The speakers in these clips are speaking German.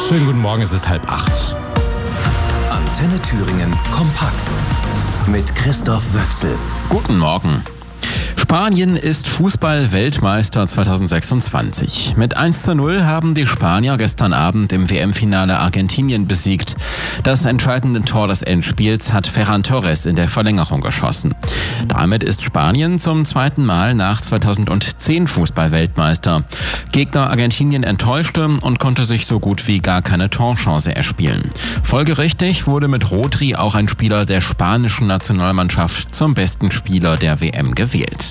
Schönen guten Morgen, es ist 7:30. Antenne Thüringen kompakt mit Christoph Wöchsel. Guten Morgen. Spanien ist Fußball-Weltmeister 2026. Mit 1:0 haben die Spanier gestern Abend im WM-Finale Argentinien besiegt. Das entscheidende Tor des Endspiels hat Ferran Torres in der Verlängerung geschossen. Damit ist Spanien zum zweiten Mal nach 2010 Fußball-Weltmeister. Gegner Argentinien enttäuschte und konnte sich so gut wie gar keine Torchance erspielen. Folgerichtig wurde mit Rodri auch ein Spieler der spanischen Nationalmannschaft zum besten Spieler der WM gewählt.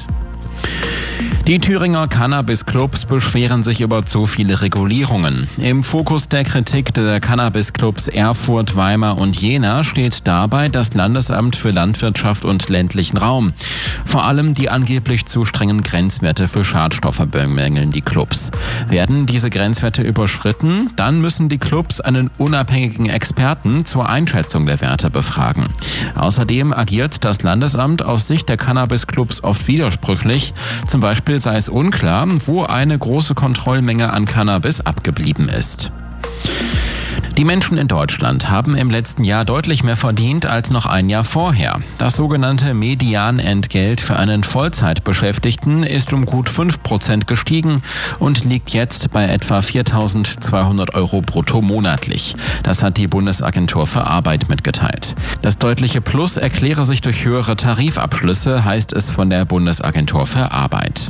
Die Thüringer Cannabis-Clubs beschweren sich über zu viele Regulierungen. Im Fokus der Kritik der Cannabis-Clubs Erfurt, Weimar und Jena steht dabei das Landesamt für Landwirtschaft und ländlichen Raum. Vor allem die angeblich zu strengen Grenzwerte für Schadstoffe bemängeln die Clubs. Werden diese Grenzwerte überschritten, dann müssen die Clubs einen unabhängigen Experten zur Einschätzung der Werte befragen. Außerdem agiert das Landesamt aus Sicht der Cannabis-Clubs oft widersprüchlich. Zum Beispiel sei es unklar, wo eine große Kontrollmenge an Cannabis abgeblieben ist. Die Menschen in Deutschland haben im letzten Jahr deutlich mehr verdient als noch ein Jahr vorher. Das sogenannte Medianentgelt für einen Vollzeitbeschäftigten ist um gut 5% gestiegen und liegt jetzt bei etwa 4.200 € brutto monatlich. Das hat die Bundesagentur für Arbeit mitgeteilt. Das deutliche Plus erkläre sich durch höhere Tarifabschlüsse, heißt es von der Bundesagentur für Arbeit.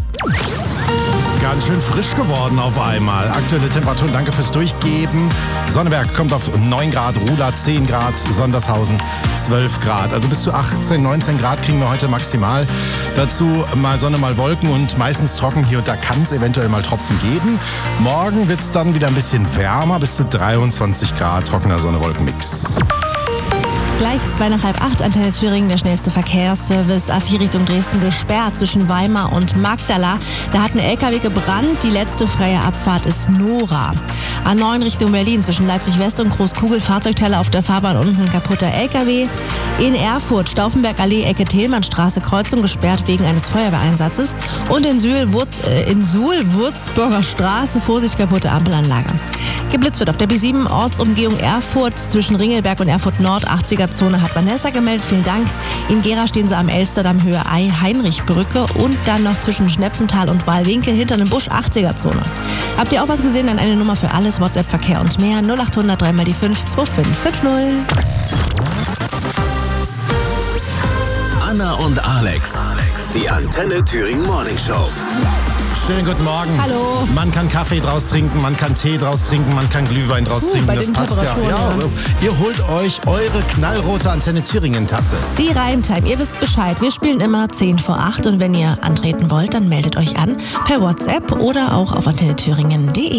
Ganz schön frisch geworden auf einmal. Aktuelle Temperaturen, danke fürs Durchgeben. Sonneberg kommt auf 9 Grad, Ruhla 10 Grad, Sondershausen 12 Grad. Also bis zu 18, 19 Grad kriegen wir heute maximal. Dazu mal Sonne, mal Wolken und meistens trocken. Hier und da kann es eventuell mal Tropfen geben. Morgen wird es dann wieder ein bisschen wärmer, bis zu 23 Grad, trockener Sonne-Wolken-Mix. Gleich 7:45, Antenne Thüringen, der schnellste Verkehrsservice. A4 Richtung Dresden gesperrt zwischen Weimar und Magdala. Da hat ein LKW gebrannt. Die letzte freie Abfahrt ist Nora. A9 Richtung Berlin zwischen Leipzig-West und Großkugel. Fahrzeugteile auf der Fahrbahn und ein kaputter LKW. In Erfurt, Stauffenberg-Allee, Ecke Thälmannstraße, Kreuzung gesperrt wegen eines Feuerwehreinsatzes. Und in Suhl, Würzburger Straße, Vorsicht, kaputte Ampelanlage. Geblitzt wird auf der B7, Ortsumgehung Erfurt zwischen Ringelberg und Erfurt Nord. 80er-Zone hat Vanessa gemeldet, vielen Dank. In Gera stehen sie am Elsterdamm Höhe Heinrichbrücke und dann noch zwischen Schnepfental und Walwinkel hinter einem Busch 80er-Zone. Habt ihr auch was gesehen? Dann eine Nummer für alles, WhatsApp, Verkehr und mehr. 0800 3 mal die 5 2550. Anna und Alex, die Antenne Thüringen Morning Show. Schönen guten Morgen. Hallo. Man kann Kaffee draus trinken, man kann Tee draus trinken, man kann Glühwein draus trinken. Bei Das den passt ja. Temperaturen, Ihr holt euch eure knallrote Antenne Thüringen Tasse. Die Reimtime, ihr wisst Bescheid. Wir spielen immer 10 vor 8 und wenn ihr antreten wollt, dann meldet euch an per WhatsApp oder auch auf antennethüringen.de.